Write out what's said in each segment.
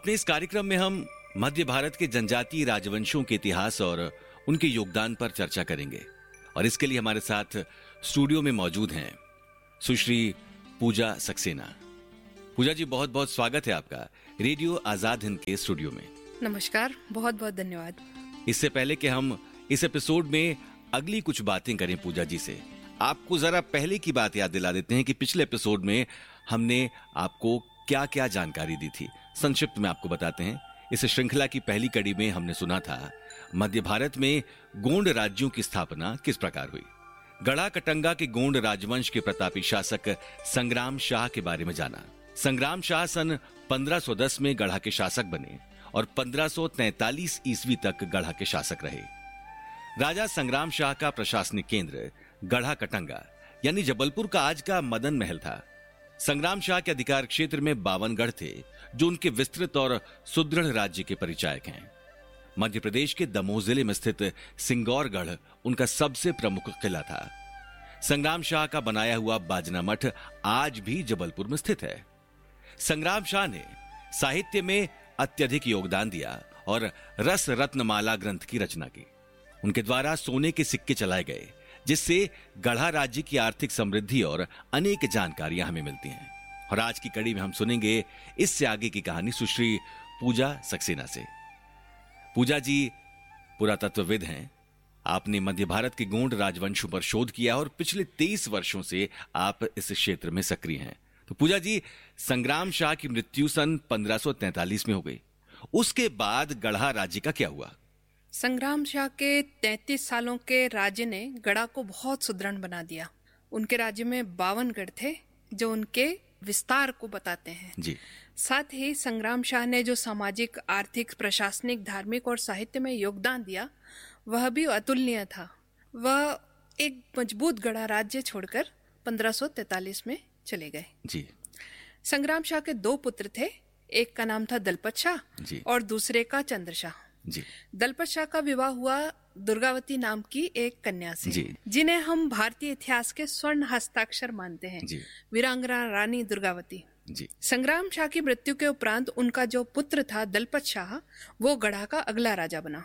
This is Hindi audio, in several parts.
अपने इस कार्यक्रम में हम मध्य भारत के जनजातीय राजवंशों के इतिहास और उनके योगदान पर चर्चा करेंगे। और इसके लिए हमारे साथ स्टूडियो में मौजूद हैं सुश्री पूजा सक्सेना। पूजा जी, बहुत बहुत स्वागत है आपका रेडियो आजाद हिंद के स्टूडियो में। नमस्कार, बहुत बहुत धन्यवाद। इससे पहले कि हम इस एपिसोड में अगली कुछ बातें करें पूजा जी से, आपको जरा पहले की बात याद दिला देते हैं कि पिछले एपिसोड में हमने आपको क्या क्या जानकारी दी थी। संक्षिप्त में आपको बताते हैं। इस श्रृंखला की पहली कड़ी में हमने सुना था मध्य भारत में गोंड राज्यों की स्थापना किस प्रकार हुई। गढ़ा कटंगा के गोंड राजवंश के प्रतापी शासक संग्राम शाह के बारे में जाना। संग्राम शाह सन 1510 में गढ़ा के शासक बने और 1543 ईस्वी तक गढ़ा के शासक रहे। राजा संग्राम शाह का प्रशासनिक केंद्र गढ़ा कटंगा यानी जबलपुर का आज का मदन महल था। संग्राम शाह के अधिकार क्षेत्र में 52 गढ़ थे जो उनके विस्तृत और सुदृढ़ राज्य के परिचायक हैं। मध्य प्रदेश के दमोह जिले में स्थित सिंगौरगढ़ उनका सबसे प्रमुख किला था। संग्राम शाह का बनाया हुआ बाजना मठ आज भी जबलपुर में स्थित है। संग्राम शाह ने साहित्य में अत्यधिक योगदान दिया और रस रत्नमाला ग्रंथ की रचना की। उनके द्वारा सोने के सिक्के चलाए गए, जिससे गढ़ा राज्य की आर्थिक समृद्धि और अनेक जानकारियां हमें मिलती हैं। और आज की कड़ी में हम सुनेंगे इससे आगे की कहानी सुश्री पूजा सक्सेना से। पूजा जी पुरातत्वविद हैं। आपने मध्य भारत के गोंड राजवंशों पर शोध किया और पिछले 23 वर्षों से आप इस क्षेत्र में सक्रिय हैं। तो पूजा जी, संग्राम शाह की मृत्यु सन 1543 में हो गई। उसके बाद गढ़ा राज्य का क्या हुआ? संग्राम शाह के 33 सालों के राज्य ने गढ़ा को बहुत सुदृढ़ बना दिया। उनके राज्य में 52 गढ़ थे जो उनके विस्तार को बताते हैं जी। साथ ही संग्राम शाह ने जो सामाजिक, आर्थिक, प्रशासनिक, धार्मिक और साहित्य में योगदान दिया वह भी अतुलनीय था। वह एक मजबूत गढ़ा राज्य छोड़कर 1543 में चले गए जी। संग्राम शाह के 2 पुत्र थे। एक का नाम था दलपत शाह और दूसरे का चंद्र शाह जी। दलपत शाह का विवाह हुआ दुर्गावती नाम की एक कन्या से जिन्हें हम भारतीय इतिहास के स्वर्ण हस्ताक्षर मानते हैं, वीरांगना रानी दुर्गावती जी। संग्राम शाह की मृत्यु के उपरांत उनका जो पुत्र था दलपत शाह, वो गढ़ा का अगला राजा बना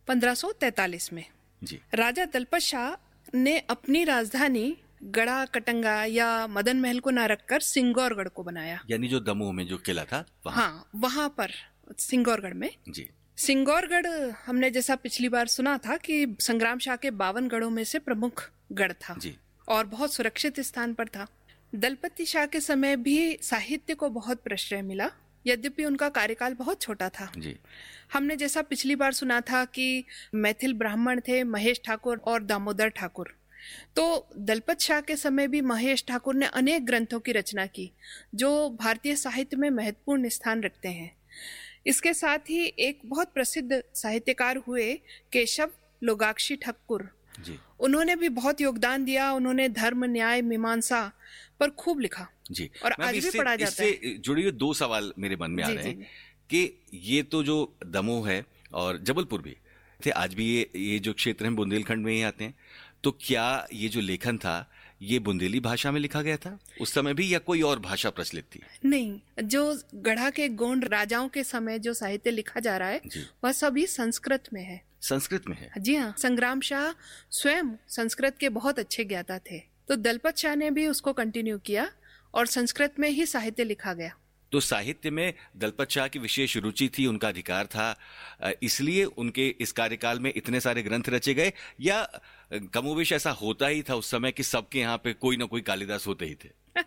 1543 में जी। राजा दलपत शाह ने अपनी राजधानी गढ़ा कटंगा या मदन महल को न रखकर सिंगौरगढ़ को बनाया, यानी जो दमोह में जो किला था वहां पर सिंगौरगढ़ में जी। सिंगौरगढ़ हमने जैसा पिछली बार सुना था कि संग्राम शाह के 52 गढ़ों में से प्रमुख गढ़ था जी। और बहुत सुरक्षित स्थान पर था। दलपति शाह के समय भी साहित्य को बहुत प्रश्रय मिला, यद्यपि उनका कार्यकाल बहुत छोटा था जी। हमने जैसा पिछली बार सुना था कि मैथिल ब्राह्मण थे महेश ठाकुर और दामोदर ठाकुर। तो दलपत शाह के समय भी महेश ठाकुर ने अनेक ग्रंथों की रचना की जो भारतीय साहित्य में महत्वपूर्ण स्थान रखते हैं। इसके साथ ही एक बहुत प्रसिद्ध साहित्यकार हुए केशव लोगाक्षी ठाकुर जी। उन्होंने भी बहुत योगदान दिया। उन्होंने धर्म, न्याय, मीमांसा पर खूब लिखा जी। और आज भी पढ़ा जाता है। इससे जुड़े हुए 2 सवाल मेरे मन में आ रहे हैं कि ये तो जो दमोह है और जबलपुर भी थे, आज भी ये जो क्षेत्र है बुंदेलखंड में ही आते हैं, तो क्या ये जो लेखन था ये बुंदेली भाषा में लिखा गया था उस समय भी या कोई और भाषा प्रचलित थी? नहीं, जो गढ़ा के गोंड राजाओं के समय जो साहित्य लिखा जा रहा है वह सभी संस्कृत में है। संस्कृत में है जी हाँ। संग्राम शाह स्वयं संस्कृत के बहुत अच्छे ज्ञाता थे, तो दलपत शाह ने भी उसको कंटिन्यू किया और संस्कृत में ही साहित्य लिखा गया। तो साहित्य में दलपत शाह की विशेष रुचि थी, उनका अधिकार था, इसलिए उनके इस कार्यकाल में इतने सारे ग्रंथ रचे गए, या कमोवेश ऐसा होता ही था उस समय कि सबके यहाँ पे कोई ना कोई कालिदास होते ही थे?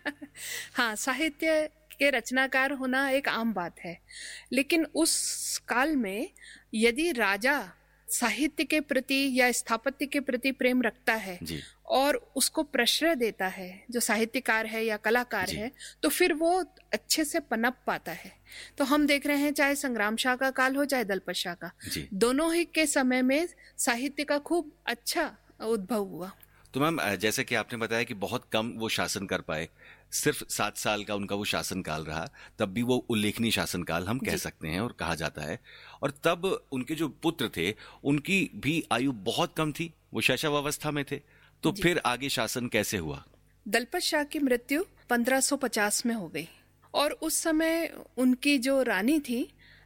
हाँ, साहित्य के रचनाकार होना एक आम बात है, लेकिन उस काल में यदि राजा साहित्य के प्रति या स्थापत्य के प्रति प्रेम रखता है और उसको प्रश्रय देता है, जो साहित्यकार है या कलाकार है, तो फिर वो अच्छे से पनप पाता है। तो हम देख रहे हैं चाहे संग्राम शाह का काल हो चाहे दलपत शाह का, दोनों ही के समय में साहित्य का खूब अच्छा उद्भव हुआ। तो मैम, जैसे कि आपने बताया कि बहुत कम वो शासन कर पाए, सिर्फ 7 साल का उनका वो शासनकाल रहा, तब भी वो उल्लेखनीय शासनकाल हम कह सकते हैं और कहा जाता है। और तब उनके जो पुत्र थे उनकी भी आयु बहुत कम थी, वो शैशवावस्था में थे, तो फिर आगे शासन कैसे हुआ? दलपत शाह की मृत्यु 1550 में हो गई और उस समय उनकी जो रानी थी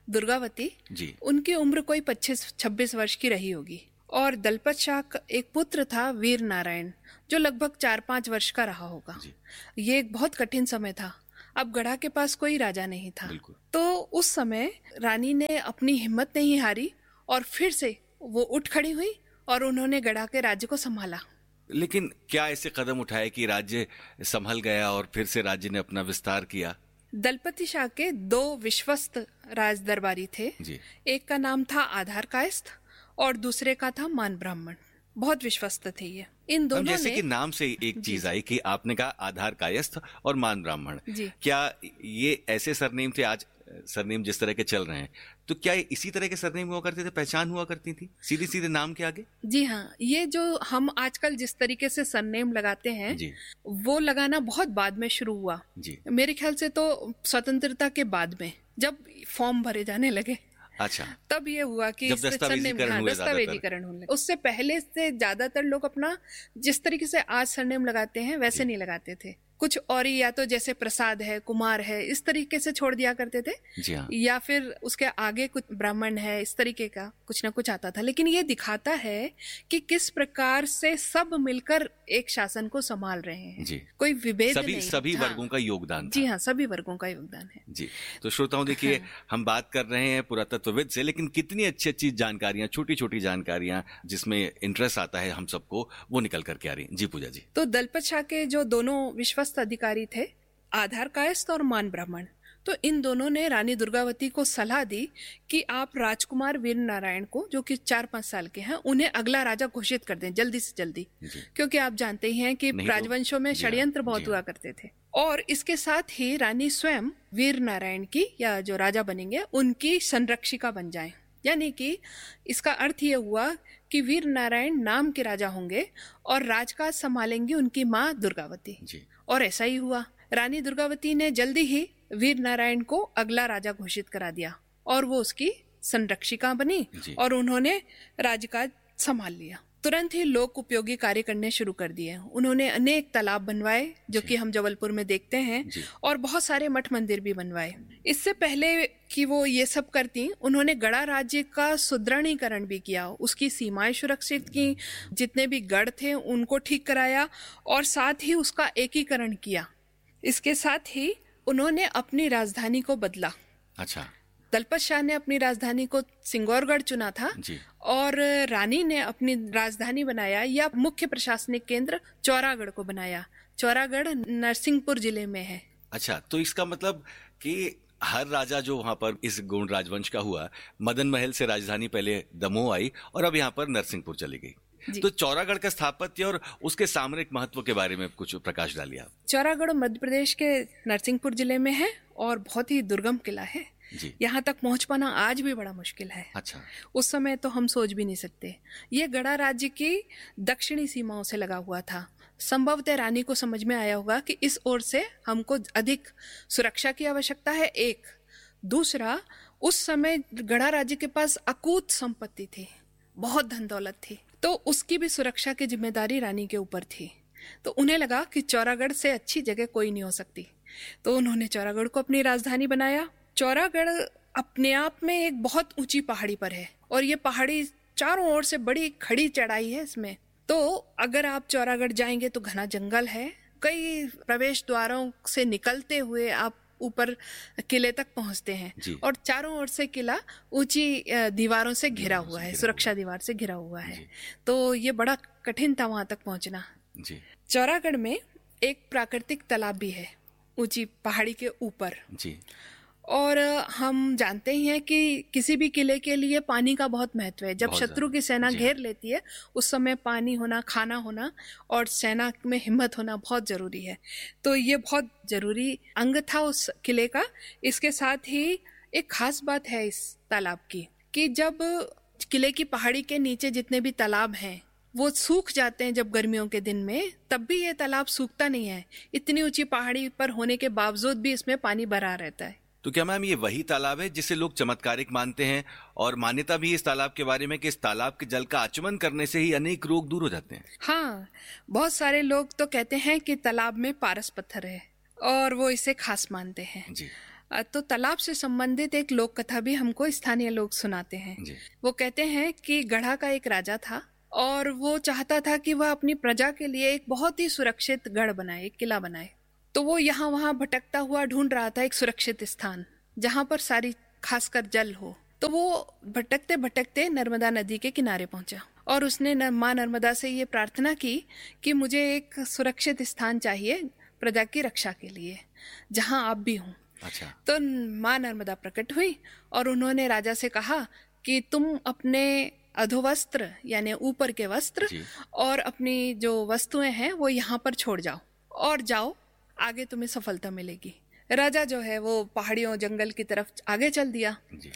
दुर्गावती जी, उनकी उम्र कोई 25-26 वर्ष की रही होगी। और दलपत शाह का एक पुत्र था वीर नारायण, जो लगभग 4-5 वर्ष का रहा होगा। ये एक बहुत कठिन समय था। अब गढ़ा के पास कोई राजा नहीं था, तो उस समय रानी ने अपनी हिम्मत नहीं हारी और फिर से वो उठ खड़ी हुई और उन्होंने गढ़ा के राज्य को संभाला। लेकिन क्या ऐसे कदम उठाए कि राज्य संभल गया और फिर से राज्य ने अपना विस्तार किया? दलपति शाह के 2 विश्वस्त राज दरबारी थे जी। एक का नाम था आधार कायस्थ और दूसरे का था मान ब्राह्मण। बहुत विश्वस्त थे ये। इन दोनों जैसे कि नाम से एक चीज आई कि आपने कहा आधार कायस्थ और मान ब्राह्मण, क्या ये ऐसे सरनेम थे? आज सरनेम जिस तरह के चल रहे हैं, तो क्या इसी तरह के सरनेम हुआ करते थे, पहचान हुआ करती थी सीधे सीधे नाम के आगे? जी हाँ, ये जो हम आजकल जिस तरीके से सरनेम लगाते हैं जी, वो लगाना बहुत बाद में शुरू हुआ जी। मेरे ख्याल से तो स्वतंत्रता के बाद में, जब फॉर्म भरे जाने लगे, अच्छा, तब ये हुआ कि दस्तावेजीकरण होने। उससे पहले से ज्यादातर लोग अपना जिस तरीके से आज सरनेम लगाते हैं वैसे नहीं लगाते थे। कुछ और ही या तो जैसे प्रसाद है, कुमार है, इस तरीके से छोड़ दिया करते थे जी हाँ। या फिर उसके आगे कुछ ब्राह्मण है, इस तरीके का कुछ ना कुछ आता था। लेकिन ये दिखाता है कि किस प्रकार से सब मिलकर एक शासन को संभाल रहे हैं जी। कोई विभेद नहीं, सभी वर्गों का योगदान जी हाँ, सभी वर्गों का योगदान है जी। तो श्रोताओं देखिए हाँ। हम बात कर रहे हैं पुरातत्वविद से, लेकिन कितनी अच्छी अच्छी जानकारियां, छोटी छोटी जानकारियां जिसमें इंटरेस्ट आता है हम सबको, वो निकल करके आ रही जी। पूजा जी, तो दलपत शाह के जो दोनों विश्वस्त अधिकारी थे, आधार कायस्थ और मान ब्राह्मण, तो इन दोनों ने रानी दुर्गावती को सलाह दी कि आप राजकुमार वीर नारायण को, जो कि 4-5 साल के हैं, उन्हें अगला राजा घोषित कर दें जल्दी से जल्दी, क्योंकि आप जानते ही हैं कि राजवंशों में षड्यंत्र बहुत हुआ करते थे। और इसके साथ ही रानी स्वयं वीर नारायण की, या जो राजा बनेंगे, उनकी संरक्षिका बन जाएं। यानी कि इसका अर्थ ये हुआ कि वीर नारायण नाम के राजा होंगे और राजकाज संभालेंगी उनकी माँ दुर्गावती जी। और ऐसा ही हुआ। रानी दुर्गावती ने जल्दी ही वीर नारायण को अगला राजा घोषित करा दिया और वो उसकी संरक्षिका बनी और उन्होंने राजकाज संभाल लिया। तुरंत ही लोक उपयोगी कार्य करने शुरू कर दिए। उन्होंने अनेक तालाब बनवाए, जो कि हम जबलपुर में देखते हैं, और बहुत सारे मठ मंदिर भी बनवाए। इससे पहले कि वो ये सब करती, उन्होंने गढ़ा राज्य का सुदृढ़ीकरण भी किया, उसकी सीमाएं सुरक्षित की, जितने भी गढ़ थे उनको ठीक कराया और साथ ही उसका एकीकरण किया। इसके साथ ही उन्होंने अपनी राजधानी को बदला। अच्छा, दलपत शाह ने अपनी राजधानी को सिंगौरगढ़ चुना था जी। और रानी ने अपनी राजधानी बनाया या मुख्य प्रशासनिक केंद्र चौरागढ़ को बनाया। चौरागढ़ नरसिंहपुर जिले में है। अच्छा, तो इसका मतलब कि हर राजा जो वहां पर इस गोंड राजवंश का हुआ, मदन महल से राजधानी पहले दमोह आई और अब यहाँ पर नरसिंहपुर चली गई। तो चौरागढ़ का स्थापत्य और उसके सामरिक महत्व के बारे में कुछ प्रकाश डालिए आप। चौरागढ़ मध्य प्रदेश के नरसिंहपुर जिले में है और बहुत ही दुर्गम किला है। यहाँ तक पहुंच पाना आज भी बड़ा मुश्किल है। अच्छा, उस समय तो हम सोच भी नहीं सकते। ये गढ़ा राज्य की दक्षिणी सीमाओं से लगा हुआ था। संभवतः रानी को समझ में आया होगा कि इस ओर से हमको अधिक सुरक्षा की आवश्यकता है, एक। दूसरा, उस समय गढ़ा राज्य के पास अकूत संपत्ति थी, बहुत धन दौलत थी, तो उसकी भी सुरक्षा की जिम्मेदारी रानी के ऊपर थी। तो उन्हें लगा कि चौरागढ़ से अच्छी जगह कोई नहीं हो सकती, तो उन्होंने चौरागढ़ को अपनी राजधानी बनाया। चौरागढ़ अपने आप में एक बहुत ऊंची पहाड़ी पर है और ये पहाड़ी चारों ओर से बड़ी खड़ी चढ़ाई है इसमें। तो अगर आप चौरागढ़ जाएंगे तो घना जंगल है, कई प्रवेश द्वारों से निकलते हुए आप ऊपर किले तक पहुंचते हैं और चारों ओर से किला ऊंची दीवारों से घिरा हुआ है, सुरक्षा दीवार से घिरा हुआ है। तो ये बड़ा कठिन था वहां तक पहुंचना। चौरागढ़ में एक प्राकृतिक तालाब भी है ऊंची पहाड़ी के ऊपर जी। और हम जानते ही हैं कि किसी भी किले के लिए पानी का बहुत महत्व है। जब शत्रु की सेना घेर लेती है उस समय पानी होना, खाना होना और सेना में हिम्मत होना बहुत जरूरी है। तो ये बहुत जरूरी अंग था उस किले का। इसके साथ ही एक खास बात है इस तालाब की कि जब किले की पहाड़ी के नीचे जितने भी तालाब हैं वो सूख जाते हैं जब गर्मियों के दिन में, तब भी ये तालाब सूखता नहीं है। इतनी ऊंची पहाड़ी पर होने के बावजूद भी इसमें पानी भरा रहता है। तो क्या मैम ये वही तालाब है जिसे लोग चमत्कारिक मानते हैं, और मान्यता भी इस तालाब के बारे में कि इस तालाब के जल का आचमन करने से ही अनेक रोग दूर हो जाते हैं? हाँ, बहुत सारे लोग तो कहते हैं कि तालाब में पारस पत्थर है और वो इसे खास मानते हैं जी। तो तालाब से संबंधित एक लोक कथा भी हमको स्थानीय लोग सुनाते हैं। वो कहते हैं कि गढ़ा का एक राजा था और वो चाहता था कि वह अपनी प्रजा के लिए एक बहुत ही सुरक्षित गढ़ बनाए, एक किला बनाए। तो वो यहाँ वहाँ भटकता हुआ ढूंढ रहा था एक सुरक्षित स्थान जहाँ पर सारी खासकर जल हो। तो वो भटकते भटकते नर्मदा नदी के किनारे पहुंचा और उसने माँ नर्मदा से ये प्रार्थना की कि मुझे एक सुरक्षित स्थान चाहिए प्रजा की रक्षा के लिए, जहाँ आप भी हों। अच्छा। तो माँ नर्मदा प्रकट हुई और उन्होंने राजा से कहा कि तुम अपने अधोवस्त्र यानी ऊपर के वस्त्र और अपनी जो वस्तुएं हैं वो यहाँ पर छोड़ जाओ और जाओ, आगे तुम्हें सफलता मिलेगी। राजा जो है वो पहाड़ियों जंगल की तरफ आगे चल दिया।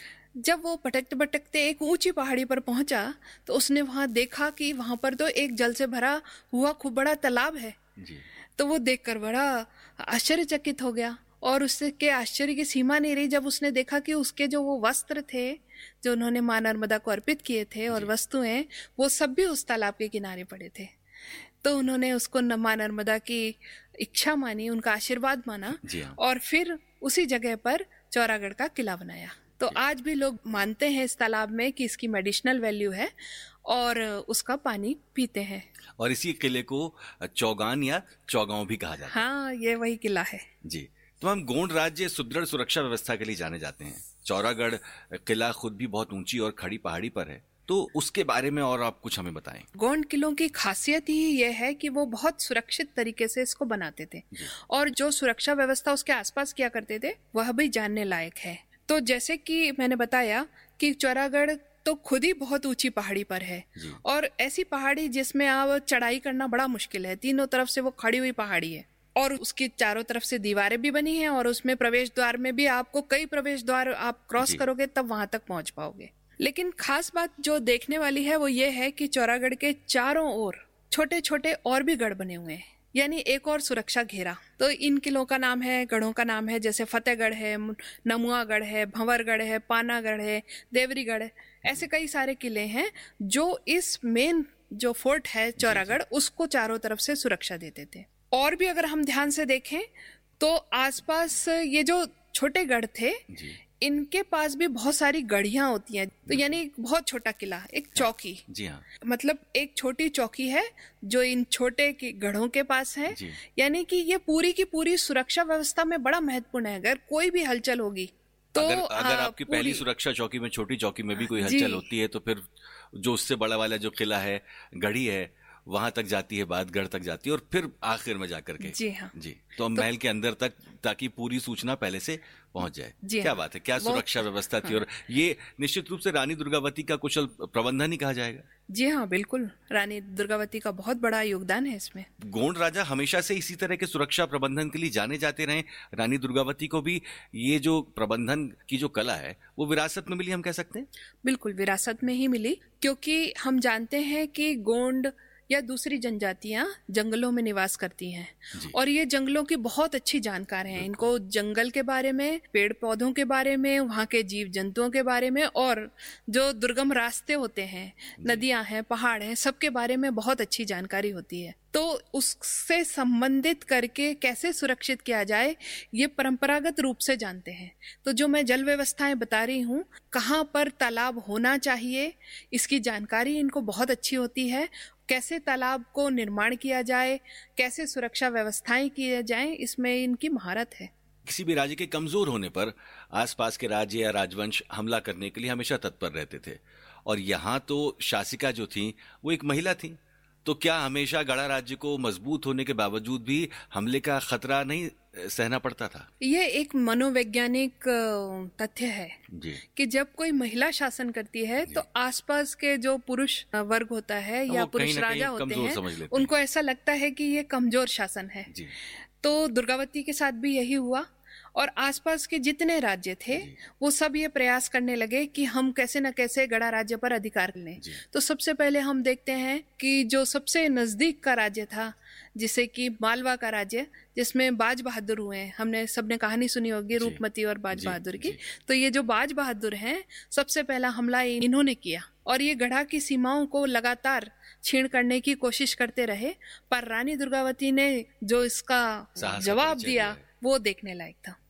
जब वो भटकते भटकते एक ऊंची पहाड़ी पर पहुंचा तो उसने वहां देखा कि वहां पर तो एक जल से भरा हुआ खूब बड़ा तालाब है। तो वो देखकर बड़ा आश्चर्यचकित हो गया और उसके आश्चर्य की सीमा नहीं रही जब उसने देखा कि उसके जो वो वस्त्र थे जो उन्होंने माँ नर्मदा को अर्पित किए थे और वस्तुएं वो सब भी उस तालाब के किनारे पड़े थे। तो उन्होंने उसको माँ नर्मदा की इच्छा मानी, उनका आशीर्वाद माना और फिर उसी जगह पर चौरागढ़ का किला बनाया। तो आज भी लोग मानते हैं इस तालाब में कि इसकी मेडिसिनल वैल्यू है और उसका पानी पीते हैं। और इसी किले को चौगान या चौगांव भी कहा जाता है। हाँ, ये वही किला है जी। तो हम गोंड राज्य सुदृढ़ सुरक्षा व्यवस्था के लिए जाने जाते हैं। चौरागढ़ किला खुद भी बहुत ऊंची और खड़ी पहाड़ी पर है, तो उसके बारे में और आप कुछ हमें बताएं। गोंड किलों की खासियत ही ये है कि वो बहुत सुरक्षित तरीके से इसको बनाते थे और जो सुरक्षा व्यवस्था उसके आसपास किया करते थे वह भी जानने लायक है। तो जैसे कि मैंने बताया कि चौरागढ़ तो खुद ही बहुत ऊंची पहाड़ी पर है और ऐसी पहाड़ी जिसमें आप चढ़ाई करना बड़ा मुश्किल है। तीनों तरफ से वो खड़ी हुई पहाड़ी है और उसकी चारों तरफ से दीवारें भी बनी हैं और उसमें प्रवेश द्वार में भी आपको कई प्रवेश द्वार आप क्रॉस करोगे तब वहां तक पहुंच पाओगे। लेकिन खास बात जो देखने वाली है वो ये है कि चौरागढ़ के चारों ओर छोटे छोटे और भी गढ़ बने हुए हैं, यानी एक और सुरक्षा घेरा। तो इन किलों का नाम है, गढ़ों का नाम है, जैसे फतेहगढ़ है, नमुआगढ़ है, भंवरगढ़ है, पानागढ़ है, देवरीगढ़ है। ऐसे कई सारे किले हैं जो इस मेन जो फोर्ट है चौरागढ़ उसको चारों तरफ से सुरक्षा देते थे। और भी अगर हम ध्यान से देखें तो आसपास ये जो छोटे गढ़ थे इनके पास भी बहुत सारी गढ़ियां होती हैं। तो यानी बहुत छोटा किला, एक चौकी। जी हाँ। मतलब एक छोटी चौकी है जो इन छोटे गढ़ों के पास है। यानी कि ये पूरी की पूरी सुरक्षा व्यवस्था में बड़ा महत्वपूर्ण है। अगर कोई भी हलचल होगी तो अगर आपकी पहली सुरक्षा चौकी में छोटी चौकी में भी कोई हलचल होती है तो फिर जो उससे बड़ा वाला जो किला है, गढ़ी है, वहां तक जाती है बात, गढ़ तक जाती है और फिर आखिर में जाकर के जी हाँ जी तो महल के अंदर तक, ताकि पूरी सूचना पहले से पहुंच जाए। क्या हाँ। बात है, क्या सुरक्षा व्यवस्था थी। और ये निश्चित रूप से रानी दुर्गावती का कुशल प्रबंधन ही कहा जाएगा। जी हाँ, बिल्कुल, रानी दुर्गावती का बहुत बड़ा योगदान है इसमें। गोंड राजा हमेशा से इसी तरह के सुरक्षा प्रबंधन के लिए जाने जाते रहे। रानी दुर्गावती को भी ये जो प्रबंधन की जो कला है वो विरासत में मिली, हम कह सकते हैं। बिल्कुल विरासत में ही मिली, क्योंकि हम जानते हैं कि गोंड या दूसरी जनजातियां जंगलों में निवास करती हैं और ये जंगलों की बहुत अच्छी जानकार हैं। इनको जंगल के बारे में, पेड़ पौधों के बारे में, वहाँ के जीव जंतुओं के बारे में और जो दुर्गम रास्ते होते हैं, नदियां हैं, पहाड़ हैं, सबके बारे में बहुत अच्छी जानकारी होती है। तो उससे संबंधित करके कैसे सुरक्षित किया जाए ये परंपरागत रूप से जानते हैं। तो जो मैं जल व्यवस्थाएं बता रही हूँ, कहाँ पर तालाब होना चाहिए, इसकी जानकारी इनको बहुत अच्छी होती है। कैसे तालाब को निर्माण किया जाए, कैसे सुरक्षा व्यवस्थाएं की जाएं, इसमें इनकी महारत है। किसी भी राज्य के कमजोर होने पर आसपास के राज्य या राजवंश हमला करने के लिए हमेशा तत्पर रहते थे और यहाँ तो शासिका जो थी वो एक महिला थी। तो क्या हमेशा गढ़ा राज्य को मजबूत होने के बावजूद भी हमले का खतरा नहीं सहना पड़ता था? ये एक मनोवैज्ञानिक तथ्य है जी। कि जब कोई महिला शासन करती है तो आसपास के जो पुरुष वर्ग होता है या पुरुष राजा होते हैं उनको ऐसा लगता है कि ये कमजोर शासन है जी। तो दुर्गावती के साथ भी यही हुआ और आसपास के जितने राज्य थे वो सब ये प्रयास करने लगे कि हम कैसे न कैसे गढ़ा राज्य पर अधिकार लें। तो सबसे पहले हम देखते हैं कि जो सबसे नजदीक का राज्य था, जिसे कि मालवा का राज्य, जिसमें बाज बहादुर हुए हैं, हमने सबने कहानी सुनी होगी रूपमती और बाज बहादुर की। तो ये जो बाज बहादुर हैं, सबसे पहला हमला इन्होंने किया और ये गढ़ा की सीमाओं को लगातार छीन करने की कोशिश करते रहे। पर रानी दुर्गावती ने जो इसका जवाब दिया वो देखने लायक था।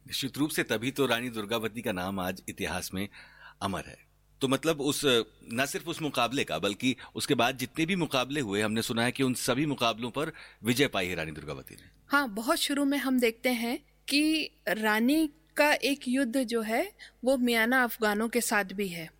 निश्चित रूप से तभी तो रानी दुर्गावती का नाम आज इतिहास में अमर है। तो मतलब उस न सिर्फ उस मुकाबले का बल्कि उसके बाद जितने भी मुकाबले हुए, हमने सुना है कि उन सभी मुकाबलों पर विजय पाई है रानी दुर्गावती ने। हाँ, बहुत शुरू में हम देखते हैं कि रानी का एक युद्ध जो है वो मियाना अफगानों के साथ भी है।